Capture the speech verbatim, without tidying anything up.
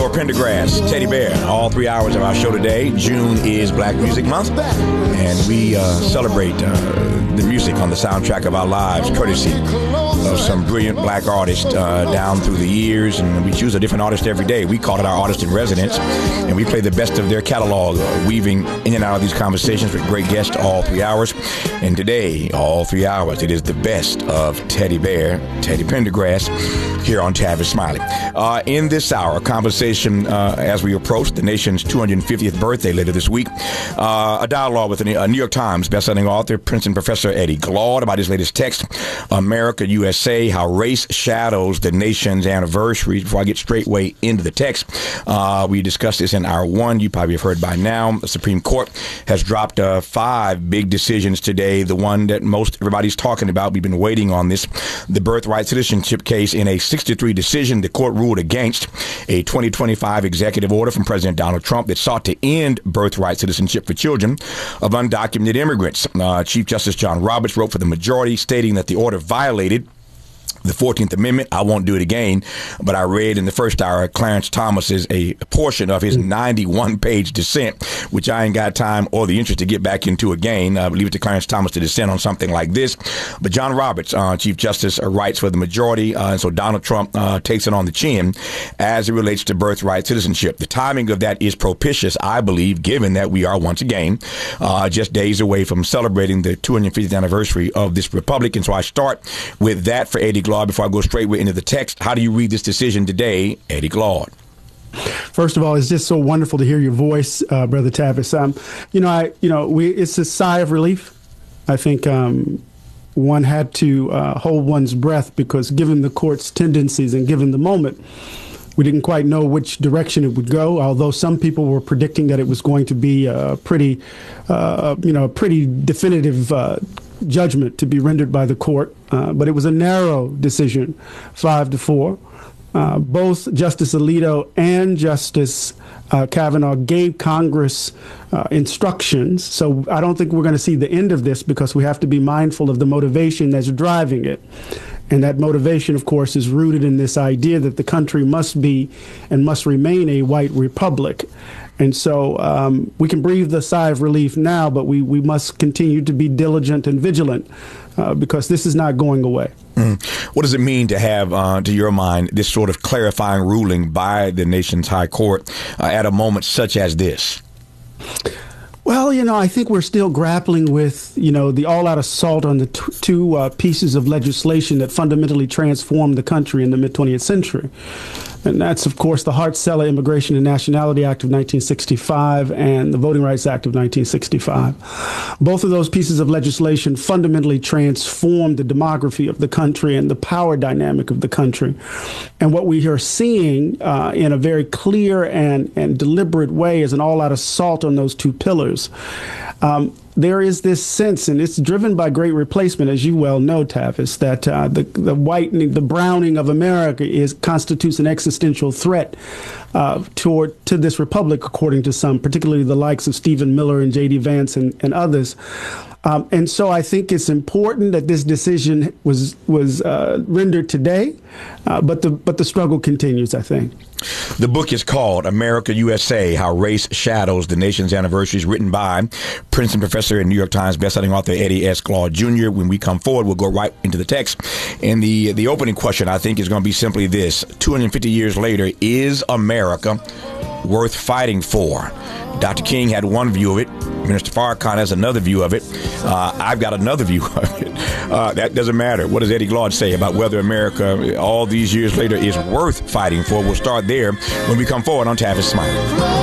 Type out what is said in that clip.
Laura Pendergrass, Teddy Bear, all three hours of our show today. June is Black Music Month, and we uh, celebrate uh, the music on the soundtrack of our lives, courtesy of some brilliant black artists uh, down through the years, and we choose a different artist every day. We call it our artist in residence, and we play the best of their catalog, uh, weaving in and out of these conversations with great guests all three hours. And today, all three hours, it is the best of Teddy Bear, Teddy Pendergrass, here on Tavis Smiley. Uh, in this hour, a conversation uh, as we approach the nation's two hundred fiftieth birthday later this week, uh, a dialogue with a New York Times bestselling author, Princeton professor Eddie Glaude, about his latest text, America, U S A, How Race Shadows the Nation's Anniversaries. Before I get straightway into the text, uh, we discussed this in hour one. You probably have heard by now, the Supreme Court has dropped uh, five big decisions today. The one that most everybody's talking about, we've been waiting on this, the birthright citizenship case. In a six to three decision, the court ruled against a twenty twenty-five executive order from President Donald Trump that sought to end birthright citizenship for children of undocumented immigrants. Uh, Chief Justice John Roberts wrote for the majority, stating that the order violated the fourteenth Amendment. I won't do it again, but I read in the first hour Clarence Thomas's a portion of his ninety-one page dissent, which I ain't got time or the interest to get back into again. I leave it to Clarence Thomas to dissent on something like this. But John Roberts, uh, Chief Justice, uh, writes for the majority, uh, and so Donald Trump uh, takes it on the chin as it relates to birthright citizenship. The timing of that is propitious, I believe, given that we are once again uh, just days away from celebrating the two hundred fiftieth anniversary of this republic. And so I start with that for Eddie Glaude. Before I go straight into the text, how do you read this decision today, Eddie Glaude? First of all, it's just so wonderful to hear your voice, uh, Brother Tavis. Um, you know, I, you know, we, it's a sigh of relief. I think um, one had to uh, hold one's breath because, given the court's tendencies and given the moment, we didn't quite know which direction it would go. Although some people were predicting that it was going to be a pretty, uh, you know, a pretty definitive Uh, judgment to be rendered by the court, uh, but it was a narrow decision, five to four. Uh, both Justice Alito and Justice uh, Kavanaugh gave Congress uh, instructions. So I don't think we're going to see the end of this because we have to be mindful of the motivation that's driving it. And that motivation, of course, is rooted in this idea that the country must be and must remain a white republic. And so um, we can breathe the sigh of relief now, but we, we must continue to be diligent and vigilant uh, because this is not going away. Mm. What does it mean to have, uh, to your mind, this sort of clarifying ruling by the nation's high court uh, at a moment such as this? Well, you know, I think we're still grappling with, you know, the all-out assault on the t- two uh, pieces of legislation that fundamentally transformed the country in the mid-twentieth century. And that's, of course, the Hart-Celler Immigration and Nationality Act of nineteen sixty-five and the Voting Rights Act of nineteen sixty-five. Both of those pieces of legislation fundamentally transformed the demography of the country and the power dynamic of the country. And what we are seeing uh, in a very clear and, and deliberate way is an all-out assault on those two pillars. Um, there is this sense, and it's driven by great replacement, as you well know, Tavis, that uh, the, the whitening, the browning of America is constitutes an existential threat uh, toward to this republic, according to some, particularly the likes of Stephen Miller and J D Vance and, and others. Um, and so I think it's important that this decision was was uh, rendered today, uh, but the but the struggle continues, I think. The book is called America, U S A, How Race Shadows the Nation's Anniversaries, written by Princeton professor and New York Times bestselling author Eddie S. Glaude Junior When we come forward, we'll go right into the text. And the, the opening question, I think, is going to be simply this. two hundred fifty years later, is America worth fighting for? Doctor King had one view of it. Minister Farrakhan has another view of it. Uh, I've got another view of it. Uh, that doesn't matter. What does Eddie Glaude say about whether America, all these years later, is worth fighting for? We'll start there when we come forward on Tavis Smiley.